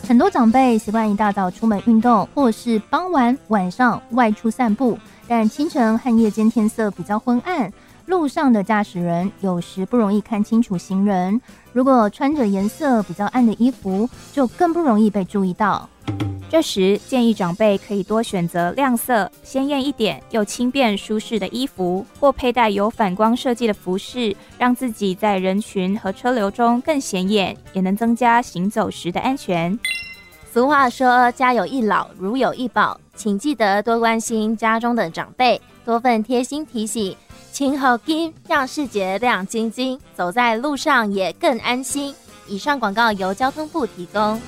很多长辈习惯一大早出门运动，或是傍晚、晚上外出散步，但清晨和夜间天色比较昏暗，路上的驾驶人有时不容易看清楚行人。如果穿着颜色比较暗的衣服，就更不容易被注意到。 这时建议长辈可以多选择亮色、鲜艳一点又轻便舒适的衣服，或佩戴有反光设计的服饰，让自己在人群和车流中更显眼，也能增加行走时的安全。 俗话说家有一老如有一宝，请记得多关心家中的长辈，多份贴心提醒，请好金让视觉亮晶晶，走在路上也更安心。以上广告由交通部提供。